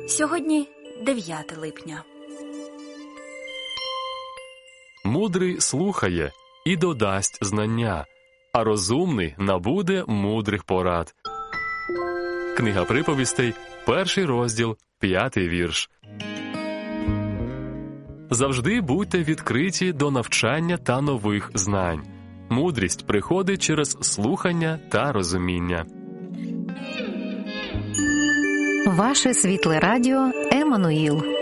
Сьогодні 9 липня. Мудрий слухає і додасть знання, а розумний набуде мудрих порад. Книга приповістей, 1 розділ, 5 вірш. Завжди будьте відкриті до навчання та нових знань. Мудрість приходить через слухання та розуміння. Ваше світле радіо Еммануїл.